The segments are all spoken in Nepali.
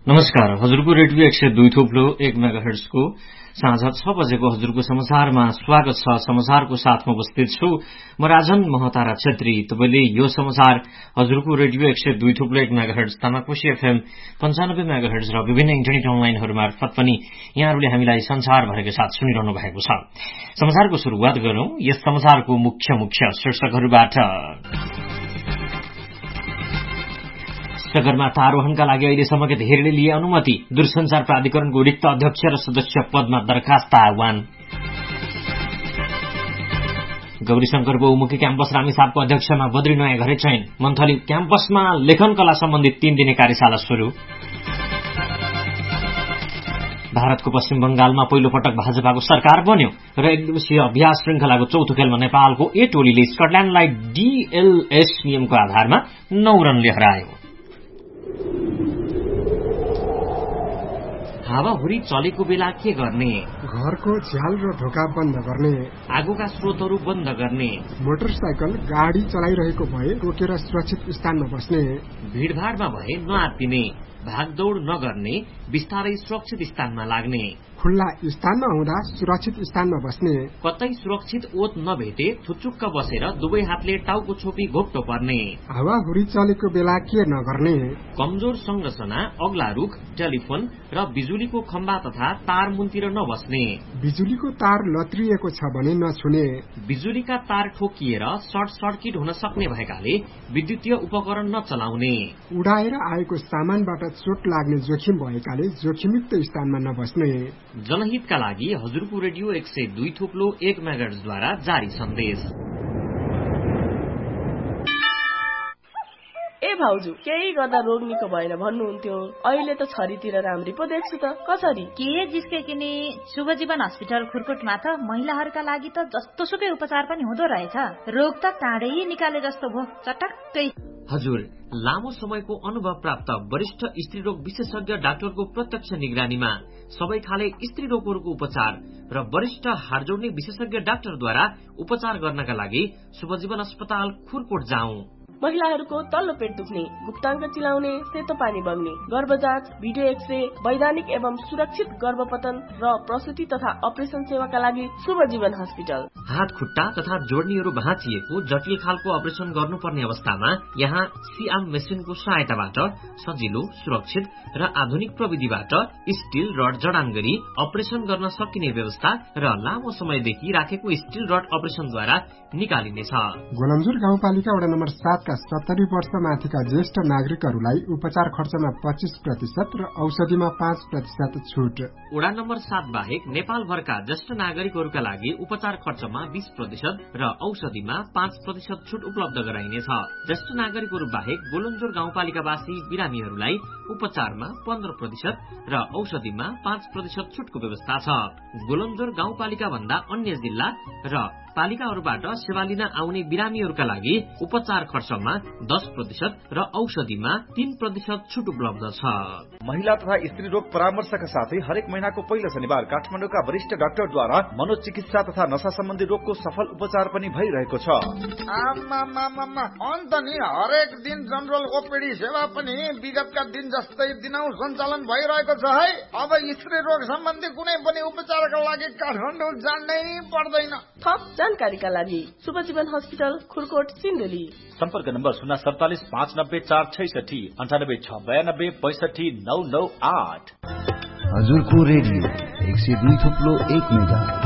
नमस्कार, हजुरको रेडियो 102.1 मेगाहर्ट्जको साँझ 6 बजेको हजुरको समाचारमा स्वागत छ। समाचारको साथमा उपस्थित छु म राजन महतारा छेत्री। तपाईले यो समाचार हजुरको radio 102.1 megahertz, Tamakoshi FM 95 megahertz र विभिन्न इन्टरनेट अनलाइनहरू मार्फत पनि यहाँहरूले हामीलाई संसारभरकै साथ सुनिरहनु भएको छ। समाचारको शुरूआत गरौं यस समाचारको मुख्य शीर्षकहरूबाट। सगरमाथा आरोहणका लागि अहिलेसम्मकै धेरैले लिए अनुमति। दूरसञ्चार प्राधिकरणको रिक्त अध्यक्ष र सदस्य पदमा दरखास्त आह्वान। गौरीशंकर बहुमुखी क्याम्पस रामेछापको अध्यक्षमा बद्री नयाँ घरे चयन। मन्थली क्याम्पसमा लेखन कला सम्बन्धी 3 दिने कार्यशाला शुरू। भारतको पश्चिम बंगालमा पहिलो पटक भाजपाको सरकार बन्यो र एक दिवसीय अभ्यास श्रृंखलाको चौथो खेलमा नेपालको ए टोलीले स्कटल्याण्डलाई डीएलएस नियमको आधारमा 9 रनले हरायो। हावाहुरी चलेको बेला के गर्ने? घरको झ्याल र ढोका बन्द गर्ने, आगोका स्रोतहरू बन्द गर्ने, मोटरसाइकल गाडी चलाइरहेको भए रोकेर सुरक्षित स्थानमा बस्ने, भीड़भाड़मा भए नआत्तिने, भागदौड़ नगर्ने, बिस्तारै सुरक्षित स्थानमा लाग्ने, खुल्ला स्थानमा हुँदा सुरक्षित स्थानमा बस्ने, कतै सुरक्षित ओत नभेटे थुचुक्क बसेर दुवै हातले टाउको छोपी घोप्टो पर्ने, हावाहुरी चलेको बेला के नगर्ने, कमजोर संरचना, अग्ला रुख, टेलिफोन र बिजुलीको खम्बा तथा तार मुनतिर नबस्ने, बिजुलीको तार लत्रिएको छ भने नछुने, बिजुलीका तार ठोकिएर सर्ट सर्किट हुन सक्ने भएकाले विद्युतीय उपकरण नचलाउने, उडाएर आएको सामानबाट चोट लाग्ने जोखिम भएकाले जोखिमयुक्त स्थानमा नबस्ने। जनहितका लागि हजुरको रेडियो 102.1 मेगाहर्ट्जद्वारा जारी सन्देश। ए भाउजू, केही गर्दा रोग निको भएन भन्नुहुन्थ्यो, अहिले त छरीतिर राम्री पो देख्छु त। कसरी? के जिस्केकिने शुभ जीवन हस्पिटल खुरकोटमा त महिलाहरूका लागि त जस्तो सुकै उपचार पनि हुँदो रहेछ। रोग त टाढै निकाले जस्तो भो, चटक्कै। हजुर, लामो समयको अनुभव प्राप्त वरिष्ठ स्त्रीरोग विशेषज्ञ डाक्टरको प्रत्यक्ष निगरानीमा सबै खाले स्त्री रोगहरूको उपचार र वरिष्ठ हाड जोड्ने विशेषज्ञ डाक्टरद्वारा उपचार गर्नका लागि शुभजीवन अस्पताल खुरकोट जाउँ। महिलाहरूको तल्लो पेट दुख्ने, गुप्ताङ्ग चिलाउने, सेतो पानी बग्ने, गर्भजाँच, भिडियो एक्सरे, वैधानिक एवं सुरक्षित गर्भपतन र प्रसुति तथा अपरेसन सेवाका लागि शुभ जीवन हस्पिटल। हात खुट्टा तथा जोड्नीहरू भाँचिएको जटिल खालको अपरेसन गर्नुपर्ने अवस्थामा यहाँ सिआम मेसिनको सहायताबाट सजिलो, सुरक्षित र आधुनिक प्रविधिबाट स्टील रड जडान गरी अपरेसन गर्न सकिने व्यवस्था र लामो समयदेखि राखेको स्टील रड अपरेसनद्वारा निकालिनेछ। गोलमजुर गाउँपालिका वडा नम्बर 7 का 70 वर्ष माथिका ज्येष्ठ नागरिकहरूलाई उपचार खर्चमा 25% र औषधिमा 5% छुट। वडा नम्बर 7 बाहेक नेपालभरका ज्येष्ठ नागरिकहरूका लागि उपचार खर्चमा 20% र औषधिमा 5% छुट उपलब्ध गराइनेछ। ज्येष्ठ नागरिकहरू बाहेक गोलमजुर गाउँपालिकावासी बिरामीहरूलाई उपचारमा 15% र औषधिमा 5% छुटको व्यवस्था छ। गोलमजुर गाउँपालिका भन्दा अन्य जिल्ला र पालिकाहरूबाट सेवा लिन आउने बिरामीहरूका लागि उपचार खर्चमा 10% र औषधिमा 3% छुट उपलब्ध छ। महिला तथा स्त्री रोग परामर्शका साथै हरेक महिनाको पहिलो शनिबार काठमाडौँका वरिष्ठ डाक्टरद्वारा मनोचिकित्सा तथा नशा सम्बन्धी रोगको सफल उपचार पनि भइरहेको छ। अन्त नि हरेक दिन जनरल ओपीडी सेवा पनि विगतका दिन जस्तै दिनौ सञ्चालन भइरहेको छ है। अब स्त्री रोग सम्बन्धी कुनै पनि उपचारका लागि काठमाडौँ जान्नै पर्दैन। थप जानकारीका लागि शुभ जीवन हस्पिटल खुरकोट सिन्धुली। सम्पर्क नम्बर 047 590 466 98 692 65 998। हजुरको रेडियो 102.1 मेगाहर्ट्ज।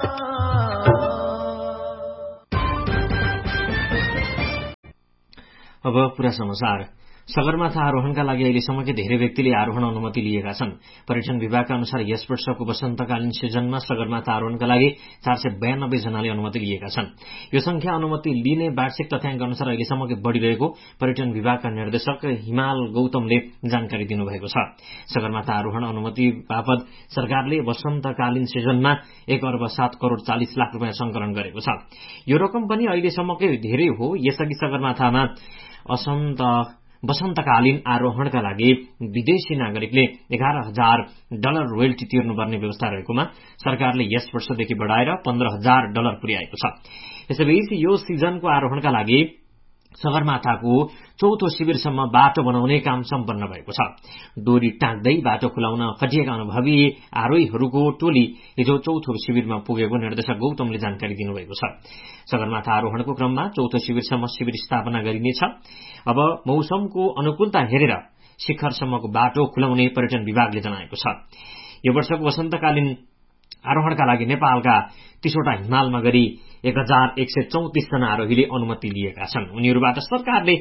अब पूरा समाचार। सगरमाथा आरोहणका लागि अहिलेसम्मकै धेरै व्यक्तिले आरोहण अनुमति लिएका छन्। पर्यटन विभागका अनुसार यस वर्षको वसन्तकालीन सिजनमा सगरमाथा आरोहणका लागि 492 जनाले अनुमति लिएका छन्। यो संख्या अनुमति लिने वार्षिक तथ्याङ्क अनुसार अहिलेसम्मकै बढ़िरहेको पर्यटन विभागका निर्देशक हिमाल गौतमले जानकारी दिनुभएको छ। सगरमाथा आरोहण अनुमति बापत सरकारले वसन्तकालीन सिजनमा 1,07,40,00,000 रुपियाँ संकलन गरेको छ। यो रकम पनि अहिलेसम्मकै धेरै हो। यसअघि सगरमाथामा वसन्तकालीन आरोहणका लागि विदेशी नागरिकले $11,000 रोयल्टी तिर्नुपर्ने व्यवस्था रहेकोमा सरकारले यस वर्षदेखि बढ़ाएर $15,000 पुर्याएको छ। यसैबीच यो सिजनको आरोहणका लागि सगरमाथाको चौथो शिविरसम्म बाटो बनाउने काम सम्पन्न भएको छ। डोरी टाँक्दै बाटो खुलाउन खटिएका अनुभवी आरोहीहरूको टोली हिजो चौथो शिविरमा पुगेको निर्देशक गौतमले जानकारी दिनुभएको छ। सगरमाथा आरोहणको क्रममा चौथो शिविरसम्म शिविर स्थापना गरिनेछ। अब मौसमको अनुकूलता हेरेर शिखरसम्मको बाटो खुलाउने पर्यटन विभागले जनाएको छ। यो वर्षको वसन्तकालीन आरोहणका लागि नेपालका 30वटा हिमालमा गरी 1134 जना आरोहीले अनुमति लिएका छन्। उनीहरूबाट सरकारले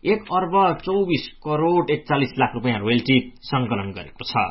1,24,41,41 रुपियाँ रोयल्टी संकलन गरेको छ।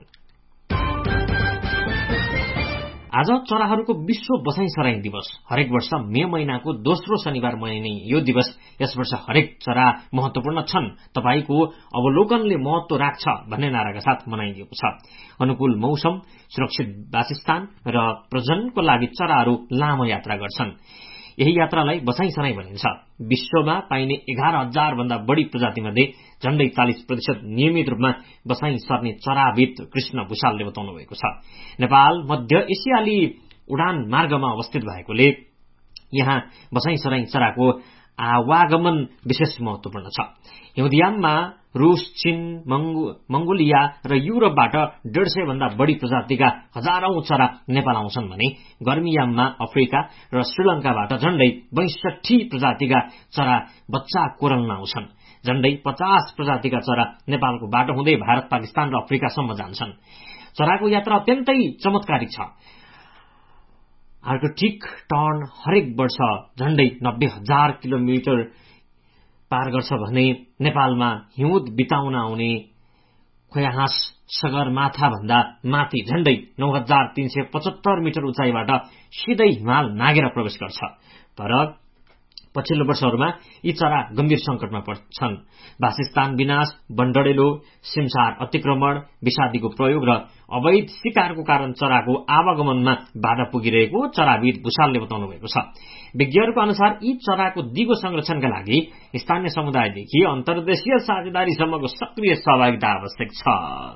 आज चराहरूको विश्व बसाइसराई दिवस। हरेक वर्ष मे महिनाको दोस्रो शनिबार मनाइने यो दिवस यस वर्ष हरेक चरा महत्वपूर्ण छन्, तपाईको अवलोकनले महत्व राख्छ भन्ने नाराका साथ मनाइएको छ। अनुकूल मौसम, सुरक्षित वासस्थान र प्रजननको लागि चराहरू लामो यात्रा गर्छन्। यही यात्रालाई बसाइसराई भनिन्छ। विश्वमा पाइने 11,000 भन्दा बढ़ी प्रजातिमध्ये झण्डै 40% नियमित रूपमा बसाई सर्ने चराविद कृष्ण भूषालले बताउनु भएको छ। नेपाल मध्य एसियाली उडान मार्गमा अवस्थित भएकोले यहाँ बसाइसराई चराको आवागमन विशेष महत्वपूर्ण छ। हिउँदयाममा रूस, चीन, मंगोलिया र युरोपबाट 150 भन्दा बढ़ी प्रजातिका हजारौं चरा नेपाल आउँछन् भने गर्मीयाममा अफ्रिका र श्रीलंकाबाट झण्डै 62 प्रजातिका चरा बच्चा कोरल्न आउँछन्। झण्डै 50 प्रजातिका चरा नेपालको बाटो हुँदै भारत, पाकिस्तान र अफ्रिकासम्म जान्छन्। चराको यात्रा अत्यन्तै चमत्कारिक छ। आर्कटिक टर्न हरेक वर्ष झण्डै 90,000 किलोमिटर पार गर्छ भने नेपालमा हिउँद बिताउन आउने खोयाहाँस सगरमाथा भन्दा माथि झण्डै 9,375 मिटर उचाइबाट सिधै हिमाल नागेर प्रवेश गर्छ। तर पछिल्लो वर्षहरूमा यी चरा गम्भीर संकटमा पर्छन्। वासस्थान विनाश, वनडढेलो, सिमसार अतिक्रमण, विषादीको प्रयोग र अवैध शिकारको कारण चराको आवागमनमा बाधा पुगिरहेको चराविद भूषालले बताउनु भएको छ। विज्ञहरूको अनुसार यी चराको दिगो संरक्षणका लागि स्थानीय समुदायदेखि अन्तर्देशीय साझेदारीसम्मको सक्रिय सहभागिता आवश्यक छ।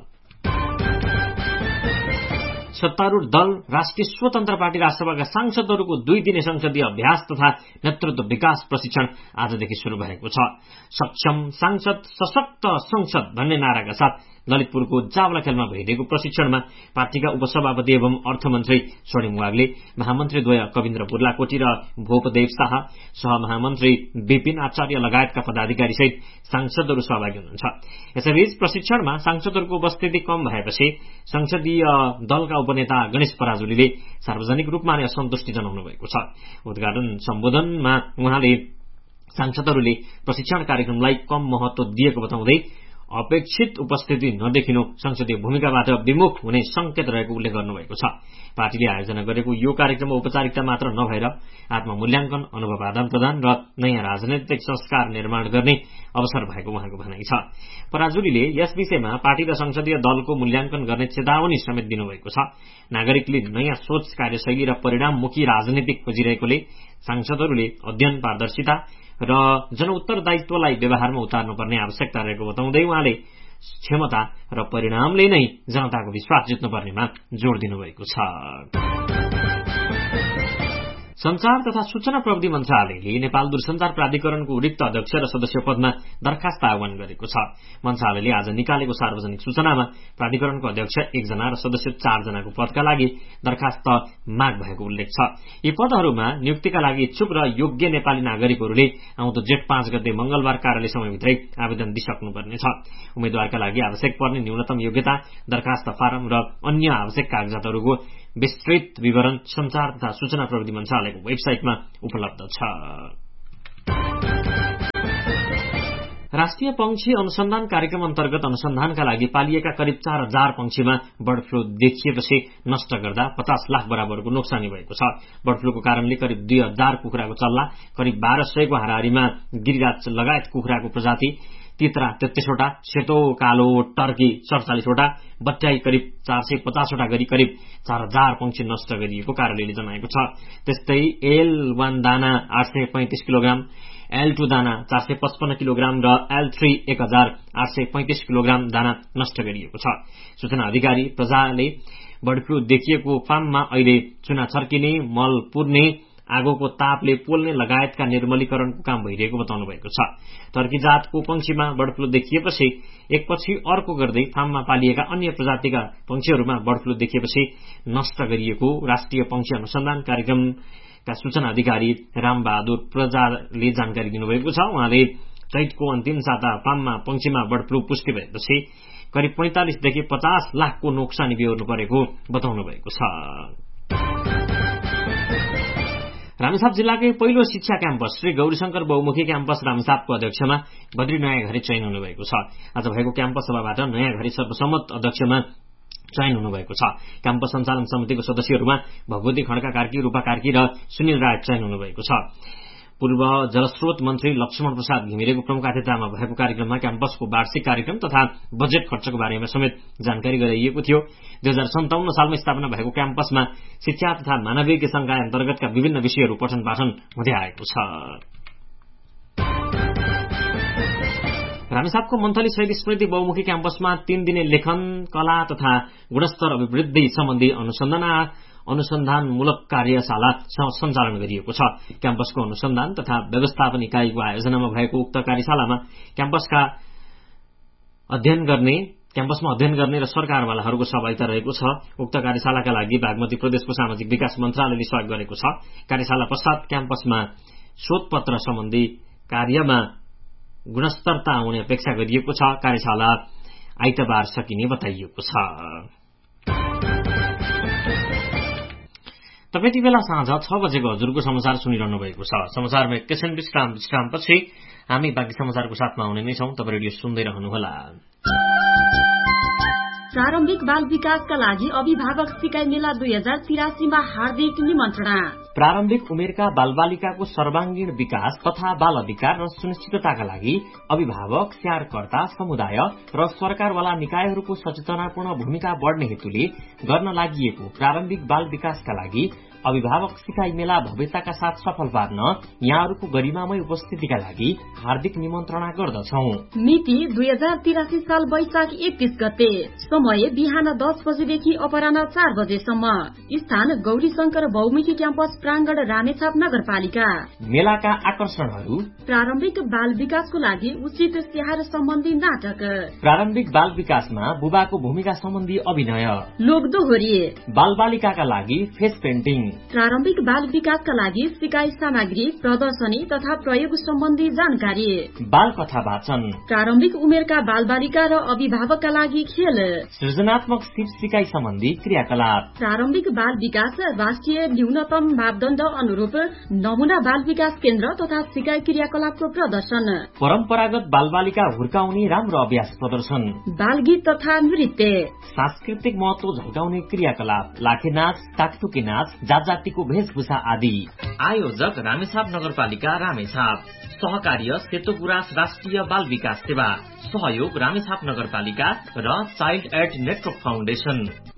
सत्तारूढ़ दल राष्ट्रिय स्वतन्त्र पार्टी राष्ट्रसभाका सांसदहरूको 2 दिने संसदीय अभ्यास तथा नेतृत्व विकास प्रशिक्षण आजदेखि शुरू भएको छ। सक्षम सांसद, सशक्त संसद भन्ने नाराका साथ ललितपुरको जावलाखेलमा भइरहेको प्रशिक्षणमा पार्टीका उपसभापति एवं अर्थमन्त्री स्वर्णिम वाग्ले, महामन्त्रीद्वय कविन्द्र बुर्लाकोटी र भोपदेव शाह, सहमहामन्त्री विपिन आचार्य लगायतका पदाधिकारी सहित सांसदहरू सहभागी हुनुहुन्छ। यसैबीच प्रशिक्षणमा सांसदहरूको उपस्थिति कम भएपछि संसदीय दलका उपनेता गणेश पराजुलीले सार्वजनिक रूपमा नै असन्तुष्टि जनाउनु भएको छ। उद्घाटन सम्बोधनमा उहाँले सांसदहरूले प्रशिक्षण कार्यक्रमलाई कम महत्व दिएको बताउँदै अपेक्षित उपस्थिति नदेखिनु संसदीय भूमिकाबाट विमुख हुने संकेत रहेको उल्लेख गर्नुभएको छ। पार्टीले आयोजना गरेको यो कार्यक्रममा औपचारिकता मात्र नभएर आत्ममूल्याङ्कन, अनुभव आदान प्रदान र नयाँ राजनैतिक संस्कार निर्माण गर्ने अवसर भएको उहाँको भनाइ छ। पराजुलीले यस विषयमा पार्टी र संसदीय दलको मूल्याङ्कन गर्ने चेतावनी समेत दिनुभएको छ। नागरिकले नयाँ सोच, कार्यशैली र परिणाममुखी राजनीतिक खोजिरहेकोले सांसदहरूले अध्ययन, पारदर्शिता र जनउत्तरदायित्वलाई व्यवहारमा उतार्नुपर्ने आवश्यकता रहेको बताउँदै उहाँले क्षमता र परिणामले नै जनताको विश्वास जित्नुपर्नेमा जोड़ दिनुभएको छ। संचार तथा सूचना प्रविधि मन्त्रालयले नेपाल दूरसञ्चार प्राधिकरणको रिक्त अध्यक्ष र सदस्य पदमा दरखास्त आह्वान गरेको छ। मन्त्रालयले आज निकालेको सार्वजनिक सूचनामा प्राधिकरणको अध्यक्ष 1 जना र सदस्य 4 जनाको पदका लागि दरखास्त माग भएको उल्लेख छ। यी पदहरूमा नियुक्तिका लागि इच्छुक र योग्य नेपाली नागरिकहरूले आउँदो जेठ 5 गते मंगलबार कार्यालय समयभित्रै आवेदन दिइसक्नुपर्नेछ। उम्मेद्वारका लागि आवश्यक पर्ने न्यूनतम योग्यता, दरखास्त फारम र अन्य आवश्यक कागजातहरूको विस्तृत विवरण संचार तथा सूचना प्रविधि मन्त्रालयको वेबसाइटमा उपलब्ध छ। राष्ट्रिय पंक्षी अनुसन्धान कार्यक्रम अन्तर्गत अनुसन्धानका लागि पालिएका करिब 4,000 पंक्षीमा बर्ड फ्लू देखिएपछि नष्ट गर्दा 50 लाख बराबरको नोक्सानी भएको छ। बर्ड फ्लूको कारणले करिब 2,000 कुखुराको चल्ला, करिब 1200 को हाराहारीमा गिरिराज लगायत कुखुराको प्रजाति, तित्रा 33 वटा, सेतो कालो टर्की 47 वटा, बट्याई करिब 450 वटा गरी करिब 4,000 पंक्षी नष्ट गरिएको कार्यालयले जनाएको छ। त्यस्तै L1 दाना 835 किलोग्राम, L2 दाना 455 किलोग्राम र L3 1,835 किलोग्राम दाना नष्ट गरिएको छ। सूचना अधिकारी प्रजाले बर्ड फ्लू देखिएको फार्ममा अहिले चुना छर्किने, मल पुर्ने आगोको तापले पोल्ने लगायतका निर्मलीकरणको काम भइरहेको बताउनु भएको छ। टर्की जातको पंक्षीमा बर्ड फ्लू देखिएपछि एकपछि अर्को गर्दै फार्ममा पालिएका अन्य प्रजातिका पंक्षीहरूमा बर्ड फ्लू देखिएपछि नष्ट गरिएको राष्ट्रिय पंक्षी अनुसन्धान कार्यक्रमका सूचना अधिकारी रामबहादुर प्रजाले जानकारी दिनुभएको छ। उहाँले चैतको अन्तिम साता फार्ममा पंक्षीमा बर्ड फ्लू पुष्टि भएपछि करिब 45 देखि 50 लाखको नोक्सानी बेहोर्नु परेको बताउनु भएको छ। रामेछाप जिल्लाकै पहिलो शिक्षा क्याम्पस श्री गौरीशंकर बहुमुखी क्याम्पस रामेछापको अध्यक्षमा बद्री नयाँ घरी चयन हुनुभएको छ। आज भएको क्याम्पस सभाबाट नयाँ घरी सर्वसम्मत अध्यक्षमा चयन हुनुभएको छ। क्याम्पस सञ्चालन समितिको सदस्यहरूमा भगवती खड्का कार्की, रूपा कार्की र सुनिल राय चयन हुनुभएको छ। पूर्व जलस्रोत मन्त्री लक्ष्मण प्रसाद घिमिरेको प्रमुख आतिथ्यमा भएको कार्यक्रममा क्याम्पसको वार्षिक कार्यक्रम तथा बजेट खर्चको बारेमा समेत जानकारी गराइएको थियो। 2057 सालमा स्थापना भएको क्याम्पसमा शिक्षा तथा मानवीय संकाय अन्तर्गतका विभिन्न विषयहरू पठन पाठन हुँदै आएको छ। रामेछापको मन्थली शहीद स्मृति बहुमुखी क्याम्पसमा 3 दिने लेखन, कला तथा गुणस्तर अभिवृद्धि सम्बन्धी अनुसन्धानमूलक कार्यशाला सञ्चालन गरिएको छ। क्याम्पसको अनुसन्धान तथा व्यवस्थापन इकाईको आयोजनामा भएको उक्त कार्यशालामा क्याम्पसमा अध्ययन गर्ने र सरकारवालाहरूको सहभागिता रहेको छ। उक्त कार्यशालाका लागि बागमती प्रदेशको सामाजिक विकास मन्त्रालयले सहयोग गरेको छ। कार्यशाला पश्चात क्याम्पसमा शोधपत्र सम्बन्धी कार्यमा गुणस्तरता आउने अपेक्षा गरिएको छ। कार्यशाला आइतबार सकिने बताइएको छ। तपाईँ यति बेला साँझ 6 बजेको हजुरको समाचार सुनिरहनु भएको छ। समाचारमा एकैछिन विश्रामपछि हामी बाँकी समाचारको साथमा आउने नै छौं। तपाईँ रेडियो सुन्दै रहनुहोला। प्रारम्भिक बाल विकासका लागि अभिभावक सिकाइ मेला 2083 मा हार्दिक निमन्त्रणा। प्रारम्भिक उमेरका बालबालिकाको सर्वांगीण विकास तथा बाल अधिकार र सुनिश्चितताका लागि अभिभावक, स्याहारकर्ता, समुदाय र सरकारवाला निकायहरूको सचेतनापूर्ण भूमिका बढ़ने हेतुले गर्न लागि प्रारम्भिक बाल विकासका लागि अभिभावक सिकाइ मेला भव्यताका साथ सफल पार्न यहाँहरूको गरिमामय उपस्थितिका लागि हार्दिक निमन्त्रणा गर्दछौं। मिति 2083 साल वैशाख 31 गते। समय बिहान 10 बजेदेखि अपराह्न 4 बजेसम्म। स्थान गौरीशंकर बहुमुखी क्याम्पस प्रांगण रामेछाप नगरपालिका। मेलाका आकर्षणहरू: प्रारम्भिक बाल विकासको लागि उचित स्याहार सम्बन्धी नाटक, प्रारम्भिक बाल विकासमा बुबाको भूमिका सम्बन्धी अभिनय, लोकदोहोरी, बालबालिकाका लागि फेस पेन्टिङ, प्रारम्भिक बाल विकासका लागि सिकाइ सामग्री, प्रदर्शनी तथा प्रयोग सम्बन्धी जानकारी, बाल कथा वाचन, प्रारम्भिक उमेरका बालबालिका र अभिभावकका लागि खेल, सृजनात्मक सिप सिकाइ सम्बन्धी क्रियाकलाप, प्रारम्भिक बाल विकास राष्ट्रिय न्यूनतम मापदण्ड अनुरूप नमूना बाल विकास केन्द्र तथा सिकाइ क्रियाकलापको प्रदर्शन, परम्परागत बालबालिका हुर्काउने राम्रो अभ्यास प्रदर्शन, बालगीत तथा नृत्य, सांस्कृतिक महत्व झल्काउने क्रियाकलाप, लाखे नाच, टाकटुकी नाच, जातिको वेशभूषा आदि। आयोजक रामेछाप नगरपालिका रामेछाप। सहकार्य सेतो गुराँस राष्ट्रिय बाल विकास सेवा। सहयोग रामेछाप नगरपालिका र चाइल्ड एड नेटवर्क फाउन्डेशन।